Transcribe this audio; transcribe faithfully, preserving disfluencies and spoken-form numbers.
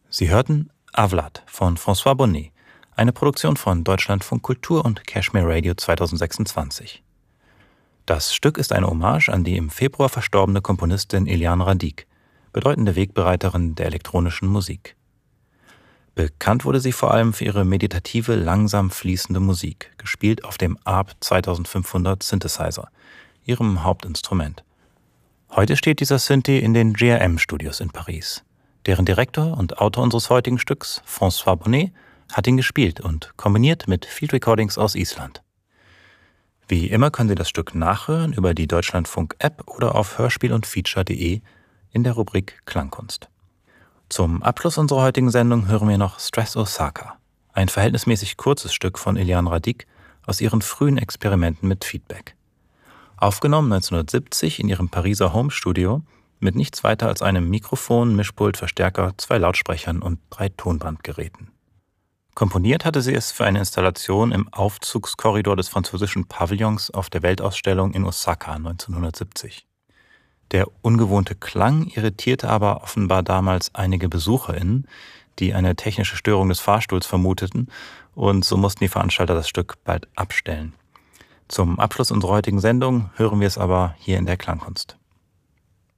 Sie hörten Avlad von François Bonnet, eine Produktion von Deutschlandfunk Kultur und Kashmir Radio zweitausendsechsundzwanzig. Das Stück ist eine Hommage an die im Februar verstorbene Komponistin Eliane Radic, bedeutende Wegbereiterin der elektronischen Musik. Bekannt wurde sie vor allem für ihre meditative, langsam fließende Musik, gespielt auf dem A R P zweitausendfünfhundert Synthesizer, ihrem Hauptinstrument. Heute steht dieser Synthi in den G R M-Studios in Paris. Deren Direktor und Autor unseres heutigen Stücks, François Bonnet, hat ihn gespielt und kombiniert mit Field Recordings aus Island. Wie immer können Sie das Stück nachhören über die Deutschlandfunk-App oder auf hörspiel und feature punkt de in der Rubrik Klangkunst. Zum Abschluss unserer heutigen Sendung hören wir noch Stress Osaka, ein verhältnismäßig kurzes Stück von Eliane Radic aus ihren frühen Experimenten mit Feedback. Aufgenommen neunzehnhundertsiebzig in ihrem Pariser Homestudio mit nichts weiter als einem Mikrofon, Mischpult, Verstärker, zwei Lautsprechern und drei Tonbandgeräten. Komponiert hatte sie es für eine Installation im Aufzugskorridor des französischen Pavillons auf der Weltausstellung in Osaka neunzehnhundertsiebzig. Der ungewohnte Klang irritierte aber offenbar damals einige BesucherInnen, die eine technische Störung des Fahrstuhls vermuteten, und so mussten die Veranstalter das Stück bald abstellen. Zum Abschluss unserer heutigen Sendung hören wir es aber hier in der Klangkunst.